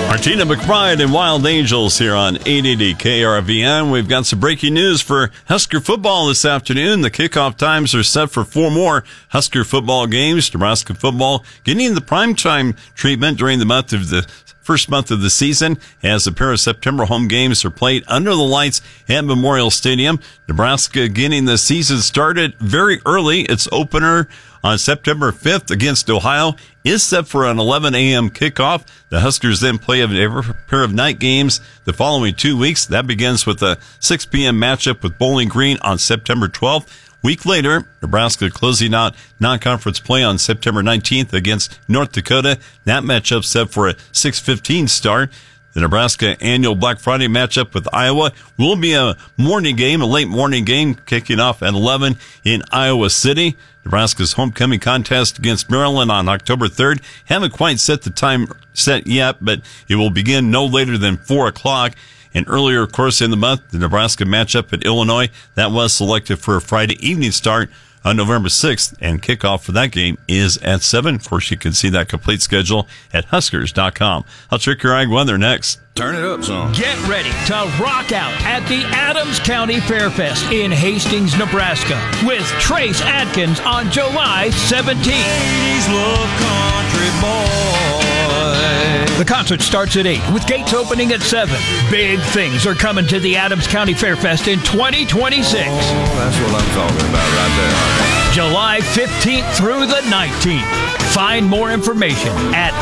Martina McBride and Wild Angels here on 880 KRVN. We've got some breaking news for Husker football this afternoon. The kickoff times are set for 4 more Husker football games. Nebraska football getting the primetime treatment during the first month of the season, as a pair of September home games are played under the lights at Memorial Stadium. Nebraska getting the season started very early. Its opener on September 5th against Ohio is set for an 11 a.m. kickoff. The Huskers then play a pair of night games the following 2 weeks. That begins with a 6 p.m. matchup with Bowling Green on September 12th. Week later, Nebraska closing out non-conference play on September 19th against North Dakota. That matchup set for a 6:15 start. The Nebraska annual Black Friday matchup with Iowa will be a morning game, a late morning game, kicking off at 11 in Iowa City. Nebraska's homecoming contest against Maryland on October 3rd. Haven't quite set the time set yet, but it will begin no later than 4 o'clock. And earlier, of course, in the month, the Nebraska matchup at Illinois, that was selected for a Friday evening start on November 6th, and kickoff for that game is at 7. Of course, you can see that complete schedule at Huskers.com. I'll check your ag weather next. Turn it up some. Get ready to rock out at the Adams County Fairfest in Hastings, Nebraska with Trace Adkins on July 17th. Ladies love country boy. The concert starts at 8 with gates opening at 7. Big things are coming to the Adams County Fairfest in 2026. Oh, that's what I'm talking about right there. July 15th through the 19th. Find more information at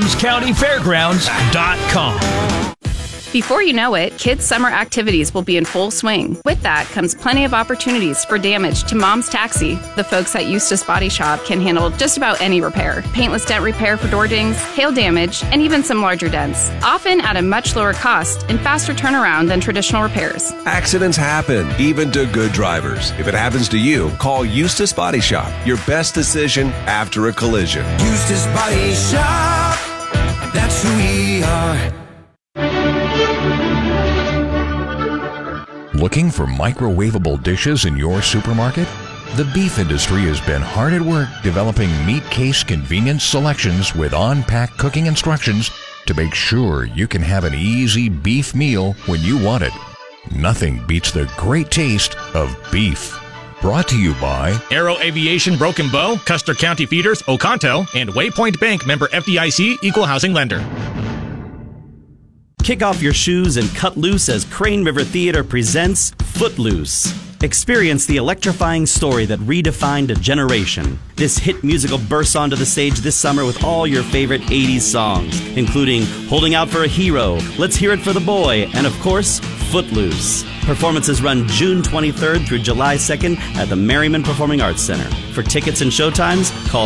adamscountyfairgrounds.com. Before you know it, kids' summer activities will be in full swing. With that comes plenty of opportunities for damage to Mom's Taxi. The folks at Eustace Body Shop can handle just about any repair. Paintless dent repair for door dings, hail damage, and even some larger dents. Often at a much lower cost and faster turnaround than traditional repairs. Accidents happen, even to good drivers. If it happens to you, call Eustace Body Shop. Your best decision after a collision. Eustace Body Shop, that's who we are. Looking for microwavable dishes in your supermarket? The beef industry has been hard at work developing meat case convenience selections with on-pack cooking instructions to make sure you can have an easy beef meal when you want it. Nothing beats the great taste of beef. Brought to you by Aero Aviation Broken Bow, Custer County Feeders, Oconto, and Waypoint Bank, member FDIC, Equal Housing Lender. Kick off your shoes and cut loose as Crane River Theater presents Footloose. Experience the electrifying story that redefined a generation. This hit musical bursts onto the stage this summer with all your favorite 80s songs, including Holding Out for a Hero, Let's Hear It for the Boy, and of course, Footloose. Performances run June 23rd through July 2nd at the Merriman Performing Arts Center. For tickets and showtimes, call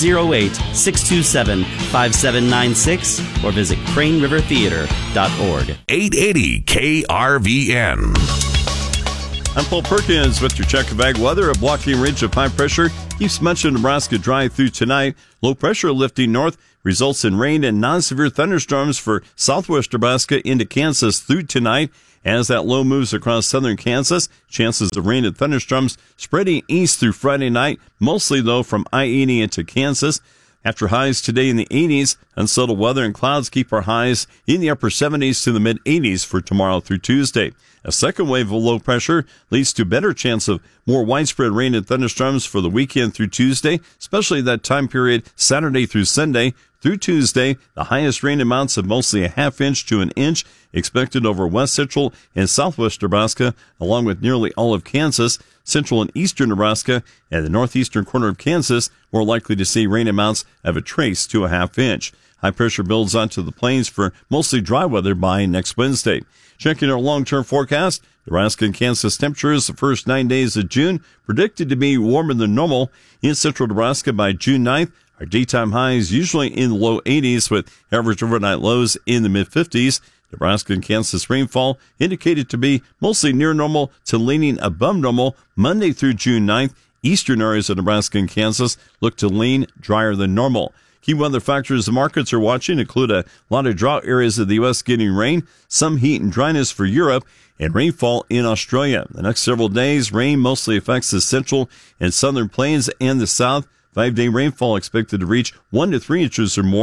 308-627-5796 or visit cranerivertheater.org. 880 KRVN. I'm Paul Perkins with your check of ag weather. A blocking ridge of high pressure keeps much of Nebraska dry through tonight. Low pressure lifting north results in rain and non-severe thunderstorms for southwest Nebraska into Kansas through tonight. As that low moves across southern Kansas, chances of rain and thunderstorms spreading east through Friday night, mostly though from I-80 into Kansas. After highs today in the 80s, unsettled weather and clouds keep our highs in the upper 70s to the mid-80s for tomorrow through Tuesday. A second wave of low pressure leads to better chance of more widespread rain and thunderstorms for the weekend through Tuesday, especially that time period Saturday through Sunday. Through Tuesday, the highest rain amounts of mostly a half inch to an inch expected over west central and southwest Nebraska, along with nearly all of Kansas. Central and eastern Nebraska and the northeastern corner of Kansas more likely to see rain amounts of a trace to a half inch. High pressure builds onto the plains for mostly dry weather by next Wednesday. Checking our long-term forecast, Nebraska and Kansas temperatures the first 9 days of June predicted to be warmer than normal. In central Nebraska by June 9th, our daytime highs usually in the low 80s with average overnight lows in the mid-50s. Nebraska and Kansas rainfall indicated to be mostly near normal to leaning above normal Monday through June 9th. Eastern areas of Nebraska and Kansas look to lean drier than normal. Key weather factors the markets are watching include a lot of drought areas of the U.S. getting rain, some heat and dryness for Europe, and rainfall in Australia. The next several days, rain mostly affects the central and southern plains and the south. 5-day rainfall expected to reach 1 to 3 inches or more.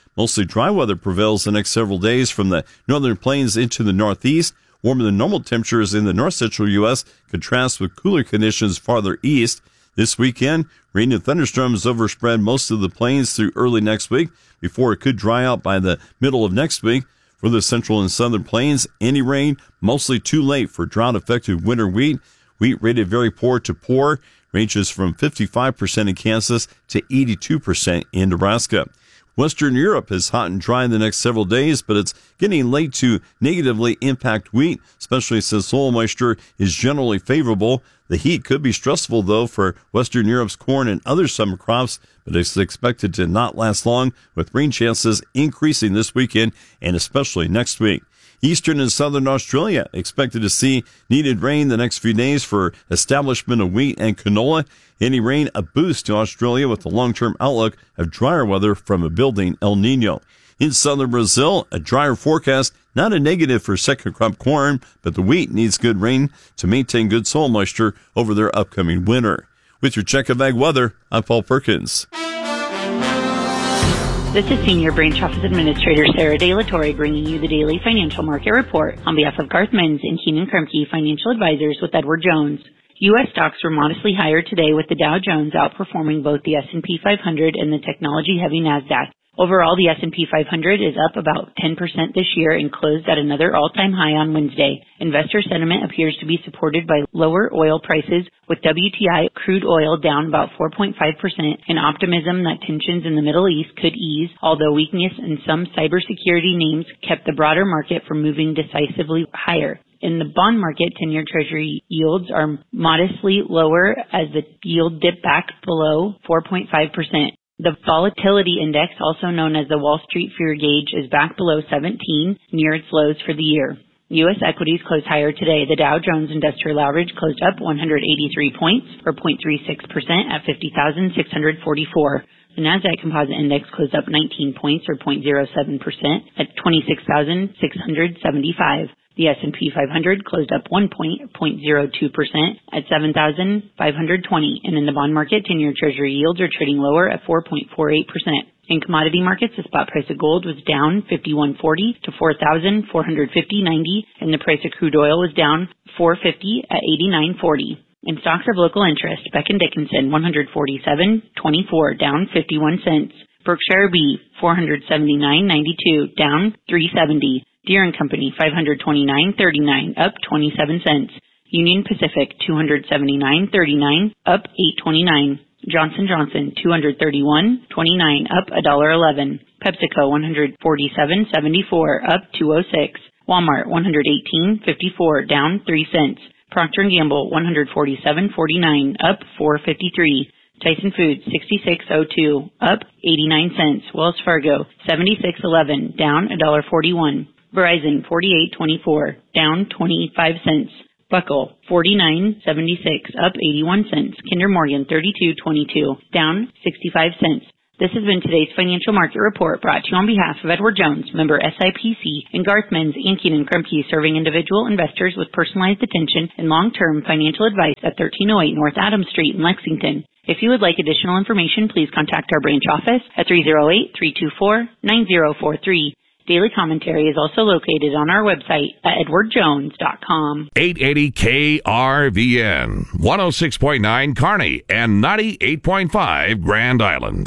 Mostly dry weather prevails the next several days from the northern plains into the northeast. Warmer than normal temperatures in the north central U.S. contrast with cooler conditions farther east. This weekend, rain and thunderstorms overspread most of the plains through early next week before it could dry out by the middle of next week. For the central and southern plains, any rain mostly too late for drought-affected winter wheat. Wheat rated very poor to poor, ranges from 55% in Kansas to 82% in Nebraska. Western Europe is hot and dry in the next several days, but it's getting late to negatively impact wheat, especially since soil moisture is generally favorable. The heat could be stressful, though, for Western Europe's corn and other summer crops, but it's expected to not last long, with rain chances increasing this weekend and especially next week. Eastern and southern Australia expected to see needed rain the next few days for establishment of wheat and canola. Any rain a boost to Australia with the long-term outlook of drier weather from a building El Nino. In southern Brazil, a drier forecast, not a negative for second crop corn, but the wheat needs good rain to maintain good soil moisture over their upcoming winter. With your check of ag weather, I'm Paul Perkins. This is Senior Branch Office Administrator Sarah De La Torre bringing you the daily financial market report on behalf of Garth Menz and Keenan Kremke Financial Advisors with Edward Jones. U.S. stocks were modestly higher today with the Dow Jones outperforming both the S&P 500 and the technology-heavy NASDAQ. Overall, the S&P 500 is up about 10% this year and closed at another all-time high on Wednesday. Investor sentiment appears to be supported by lower oil prices, with WTI crude oil down about 4.5% and optimism that tensions in the Middle East could ease, although weakness in some cybersecurity names kept the broader market from moving decisively higher. In the bond market, 10-year Treasury yields are modestly lower as the yield dipped back below 4.5%. The volatility index, also known as the Wall Street Fear Gauge, is back below 17, near its lows for the year. U.S. equities closed higher today. The Dow Jones Industrial Average closed up 183 points, or 0.36%, at 50,644. The NASDAQ Composite Index closed up 19 points, or 0.07%, at 26,675. The S&P 500 closed up 1 point, 0.02%, at 7,520. And in the bond market, 10-year Treasury yields are trading lower at 4.48%. In commodity markets, the spot price of gold was down $51.40 to $4,450.90, and the price of crude oil was down $4.50 at $89.40. In stocks of local interest, Becton Dickinson, $147.24, down 51 cents. Berkshire Beef, $479.92, down $3.70. Deere & Company, $529.39, up 27 cents. Union Pacific, $279.39, up $8.29. Johnson & Johnson, $231.29, up $1.11. PepsiCo, $147.74, up $2.06. Walmart, $118.54, down 3 cents. Procter & Gamble, $147.49, up $4.53. Tyson Foods, $66.02, up 89 cents. Wells Fargo, $76.11, down $1.41. Verizon, $48.24, down 25 cents. Buckle, $49.76, up 81 cents. Kinder Morgan, $32.22, down 65 cents. This has been today's financial market report brought to you on behalf of Edward Jones, member SIPC, and Garth Menz and Keenan Kremke, serving individual investors with personalized attention and long-term financial advice at 1308 North Adams Street in Lexington. If you would like additional information, please contact our branch office at 308-324-9043. Daily commentary is also located on our website at edwardjones.com. 880 KRVN, 106.9 Kearney, and 98.5 Grand Island.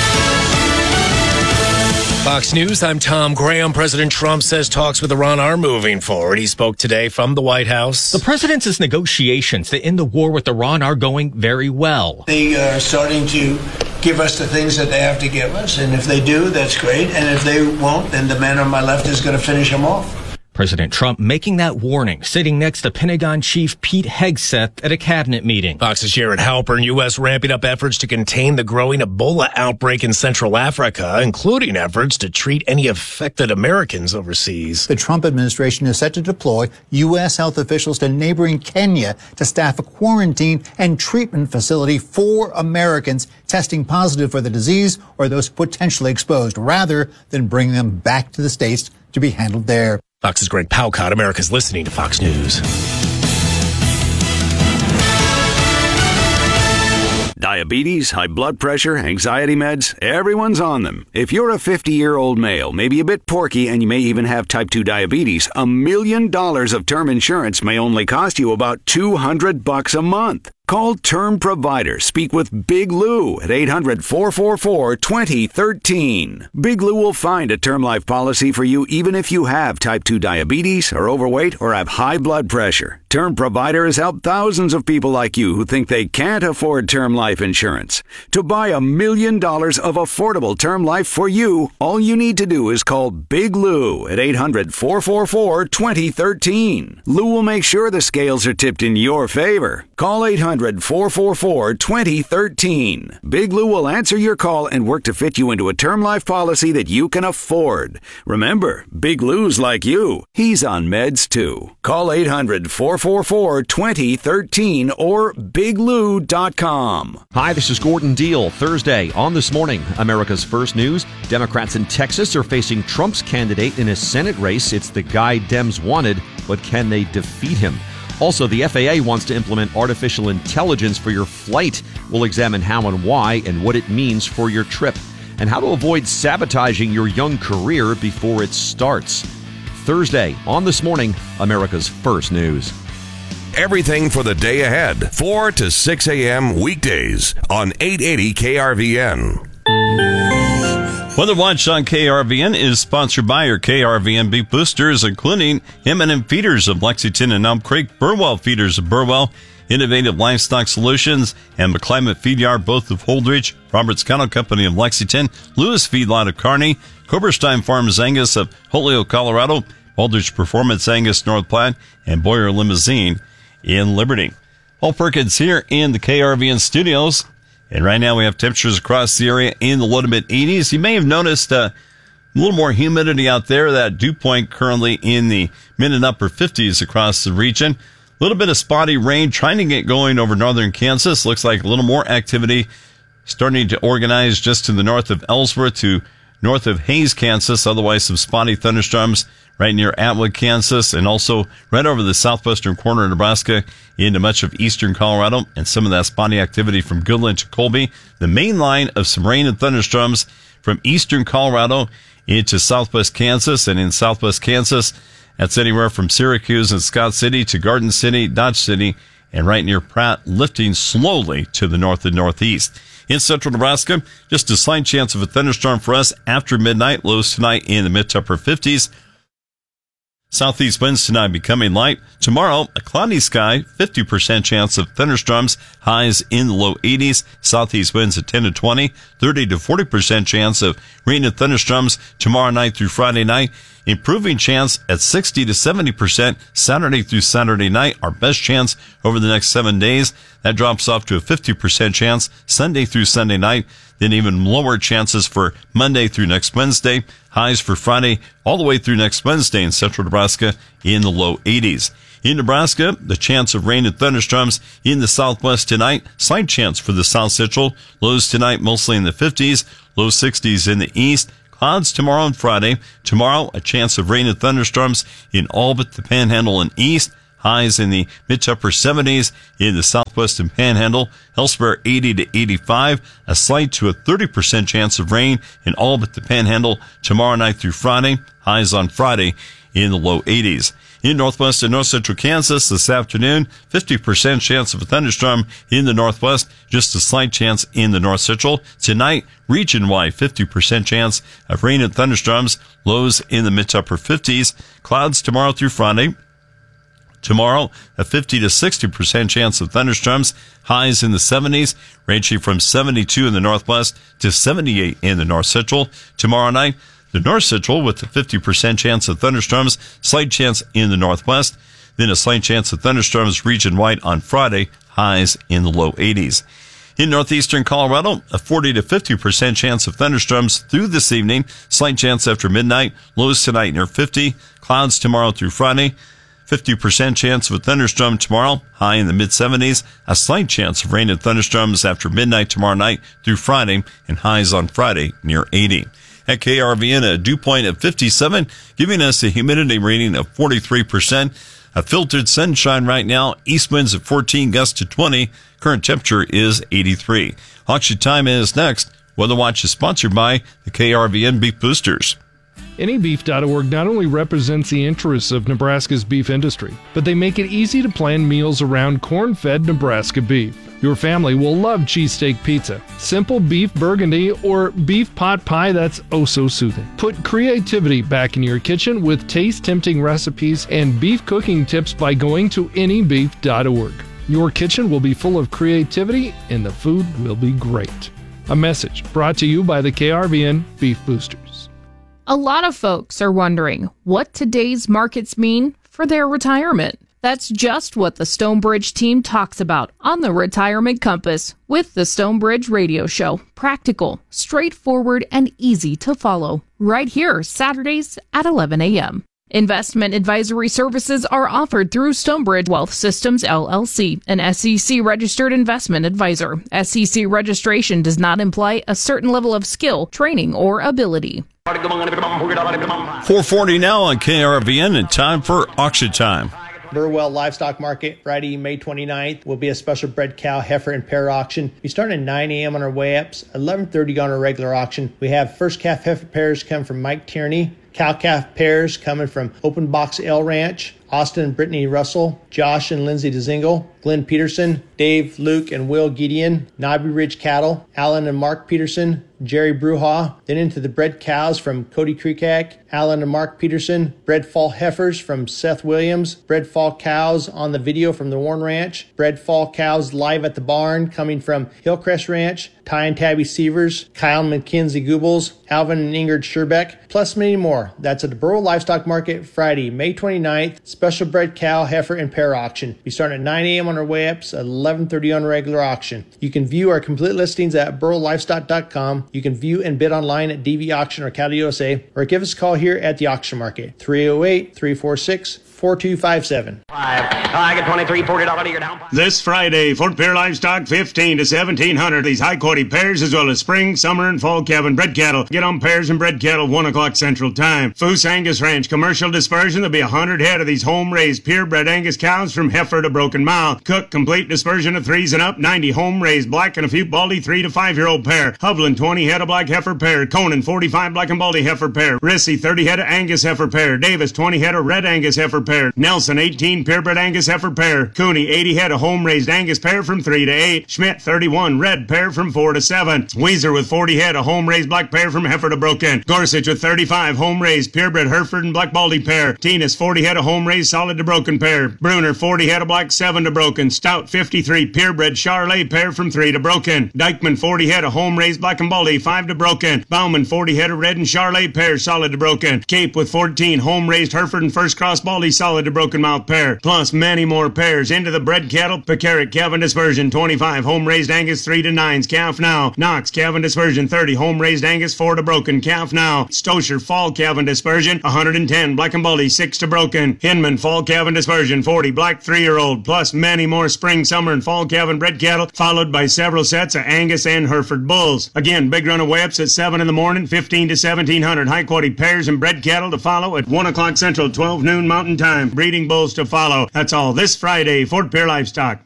Fox News, I'm Tom Graham. President Trump says talks with Iran are moving forward. He spoke today from the White House. The president's negotiations to end the war with Iran are going very well. They are starting to give us the things that they have to give us, and if they do, that's great, and if they won't, then the man on my left is going to finish them off. President Trump making that warning, sitting next to Pentagon Chief Pete Hegseth at a cabinet meeting. Fox's Jared Halpern, U.S. ramping up efforts to contain the growing Ebola outbreak in Central Africa, including efforts to treat any affected Americans overseas. The Trump administration is set to deploy U.S. health officials to neighboring Kenya to staff a quarantine and treatment facility for Americans testing positive for the disease or those potentially exposed, rather than bring them back to the States to be handled there. Fox's Greg Palcott. America's listening to Fox News. Diabetes, high blood pressure, anxiety meds, everyone's on them. If you're a 50-year-old male, maybe a bit porky, and you may even have type 2 diabetes, $1 million of term insurance may only cost you about $200 a month. Call Term Provider. Speak with Big Lou at 800-444-2013. Big Lou will find a term life policy for you even if you have type 2 diabetes, are overweight, or have high blood pressure. Term Provider has helped thousands of people like you who think they can't afford term life insurance. To buy $1 million of affordable term life for you, all you need to do is call Big Lou at 800-444-2013. Lou will make sure the scales are tipped in your favor. Call 800-444-2013. Big Lou will answer your call and work to fit you into a term life policy that you can afford. Remember, Big Lou's like you. He's on meds too. Call 800-444-2013 or biglou.com. Hi, this is Gordon Deal. Thursday on This Morning, America's First News. Democrats in Texas are facing Trump's candidate in a Senate race. It's the guy Dems wanted, but can they defeat him? Also, the FAA wants to implement artificial intelligence for your flight. We'll examine how and why and what it means for your trip, and how to avoid sabotaging your young career before it starts. Thursday on This Morning, America's First News. Everything for the day ahead, 4 to 6 a.m. weekdays on 880 KRVN. Weather Watch on KRVN is sponsored by your KRVN beef boosters, including M&M Feeders of Lexington and Elm Creek, Burwell Feeders of Burwell, Innovative Livestock Solutions, and McClimate Feed Yard, both of Holdridge, Roberts Kennel Company of Lexington, Lewis Feedlot of Kearney, Coberstein Farms Angus of Holyoke, Colorado, Aldrich Performance Angus North Platte, and Boyer Limousine in Liberty. Paul Perkins here in the KRVN studios. And right now we have temperatures across the area in the low to mid 80s. You may have noticed a little more humidity out there. That dew point currently in the mid and upper 50s across the region. A little bit of spotty rain trying to get going over northern Kansas. Looks like a little more activity starting to organize just to the north of Ellsworth to north of Hays, Kansas. Otherwise, some spotty thunderstorms right near Atwood, Kansas, and also right over the southwestern corner of Nebraska into much of eastern Colorado, and some of that spotty activity from Goodland to Colby. The main line of some rain and thunderstorms from eastern Colorado into southwest Kansas, and in southwest Kansas, that's anywhere from Syracuse and Scott City to Garden City, Dodge City, and right near Pratt, lifting slowly to the north and northeast. In central Nebraska, just a slight chance of a thunderstorm for us after midnight. Lows tonight in the mid to upper 50s. Southeast winds tonight becoming light. Tomorrow, a cloudy sky, 50% chance of thunderstorms, highs in the low 80s. Southeast winds at 10 to 20, 30 to 40% chance of rain and thunderstorms tomorrow night through Friday night. Improving chance at 60 to 70% Saturday through Saturday night. Our best chance over the next 7 days. That drops off to a 50% chance Sunday through Sunday night. Then even lower chances for Monday through next Wednesday. Highs for Friday all the way through next Wednesday in central Nebraska in the low 80s. In Nebraska, the chance of rain and thunderstorms in the southwest tonight. Slight chance for the south central. Lows tonight mostly in the 50s. Low 60s in the east. Clouds tomorrow and Friday. Tomorrow, a chance of rain and thunderstorms in all but the Panhandle and east. Highs in the mid to upper 70s in the southwest and Panhandle. Elsewhere, 80 to 85. A slight to a 30% chance of rain in all but the Panhandle tomorrow night through Friday. Highs on Friday in the low 80s. In northwest and north central Kansas this afternoon, 50% chance of a thunderstorm in the northwest, just a slight chance in the north central. Tonight, region-wide, 50% chance of rain and thunderstorms, lows in the mid to upper 50s. Clouds tomorrow through Friday. Tomorrow, a 50 to 60% chance of thunderstorms, highs in the 70s, ranging from 72 in the northwest to 78 in the north central. Tomorrow night, the north central with a 50% chance of thunderstorms, slight chance in the northwest, then a slight chance of thunderstorms region-wide on Friday, highs in the low 80s. In northeastern Colorado, a 40 to 50% chance of thunderstorms through this evening, slight chance after midnight, lows tonight near 50, clouds tomorrow through Friday, 50% chance of a thunderstorm tomorrow, high in the mid-70s, a slight chance of rain and thunderstorms after midnight tomorrow night through Friday, and highs on Friday near 80. At KRVN, a dew point of 57, giving us a humidity rating of 43%. A filtered sunshine right now. East winds at 14, gusts to 20. Current temperature is 83. Auction time is next. Weather Watch is sponsored by the KRVN Beef Boosters. AnyBeef.org not only represents the interests of Nebraska's beef industry, but they make it easy to plan meals around corn-fed Nebraska beef. Your family will love cheesesteak pizza, simple beef burgundy, or beef pot pie that's oh so soothing. Put creativity back in your kitchen with taste-tempting recipes and beef cooking tips by going to AnyBeef.org. Your kitchen will be full of creativity and the food will be great. A message brought to you by the KRVN Beef Boosters. A lot of folks are wondering what today's markets mean for their retirement. That's just what the Stonebridge team talks about on the Retirement Compass with the Stonebridge Radio Show. Practical, straightforward, and easy to follow. Right here, Saturdays at 11 a.m. Investment advisory services are offered through Stonebridge Wealth Systems, LLC, an SEC-registered investment advisor. SEC registration does not imply a certain level of skill, training, or ability. 4:40 now on KRVN, and time for auction time. Burwell Livestock Market, Friday, May 29th, will be a special bred cow, heifer, and pair auction. We start at 9 a.m. on our way-ups, 11:30 on our regular auction. We have first calf heifer pairs come from Mike Tierney, cow-calf pairs coming from Open Box L Ranch, Austin and Brittany Russell, Josh and Lindsay DeZingle, Glenn Peterson, Dave, Luke, and Will Gideon, Knobby Ridge Cattle, Alan and Mark Peterson, Jerry Bruha, then into the bred cows from Cody Kreekak, Alan and Mark Peterson, bred fall heifers from Seth Williams, bred fall cows on the video from the Warren Ranch, bred fall cows live at the barn coming from Hillcrest Ranch, Ty and Tabby Sievers, Kyle and Mackenzie Goobles, Alvin and Ingrid Scherbeck, plus many more. That's at the Burwell Livestock Market, Friday, May 29th, special bred cow, heifer, and pair auction. We start at 9 a.m. on our way-ups, at 11:30 on regular auction. You can view our complete listings at burrowlivestock.com. You can view and bid online at DV Auction or Cattle USA, or give us a call here at the auction market, 308-346-4257. I get $23, $40 a year down. This Friday, Fort Pierre Livestock, 15 to 1,700. These high-quality pairs as well as spring, summer, and fall calf and bred cattle. Get on pairs and bred cattle, 1 o'clock Central Time. Foose Angus Ranch, commercial dispersion. There'll be 100 head of these home-raised, purebred Angus cows from heifer to broken mouth. Cook, complete dispersion of 3s and up. 90 home-raised black and a few baldy 3 to 5-year-old pair. Hovland, 20 head of black heifer pair. Conan, 45 black and baldy heifer pair. Rissy, 30 head of Angus heifer pair. Davis, 20 head of red Angus heifer pair. Nelson, 18 purebred Angus heifer pair. Cooney, 80 head of home-raised Angus pair from 3 to 8. Schmidt, 31 red pair from 4 to 7. Weezer with 40 head of home-raised black pair from heifer to broken. Gorsuch with 35 home-raised purebred Hereford and black baldy pair. Tinas, 40 head of home-raised solid to broken pair. Bruner, 40 head of black 7 to broken. Stout, 53 purebred Charlet pair from 3 to broken. Dykeman, 40 head of home-raised black and baldy 5 to broken. Bauman, 40 head of red and Charlet pair solid to broken. Cape with 14 home-raised Hereford and first cross baldy solid to broken mouth pair. Plus many more pairs into the bred cattle. Pecaric calf dispersion 25 home-raised Angus 3 to 9s calf now. Knox calf dispersion 30 home-raised Angus 4 to broken calf now. Stosher fall calf dispersion 110 black and baldy 6 to broken. Hinman fall calf dispersion 40 black 3-year-old, plus many more spring, summer, and fall calf and bred cattle, followed by several sets of Angus and Hereford bulls. Again, big run of way-ups at 7 in the morning, 15 to 1,700 high-quality pairs and bred cattle to follow at 1 o'clock Central, 12 noon Mountain Time. Breeding bulls to follow. That's all this Friday, Fort Pierre Livestock.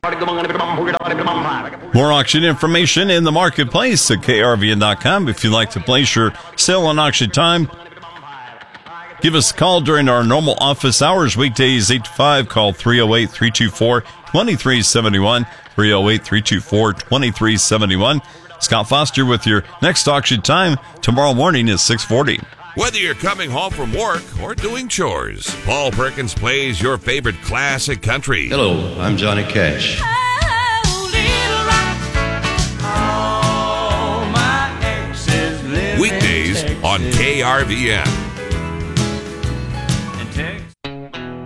More auction information in the marketplace at krvn.com. If you'd like to place your sale on auction time, give us a call during our normal office hours, weekdays 8 to 5. Call 308-324-2371, 308-324-2371. Scott Foster with your next auction time tomorrow morning at 6:40. Whether you're coming home from work or doing chores, Paul Perkins plays your favorite classic country. Hello, I'm Johnny Cash. Weekdays on KRVN.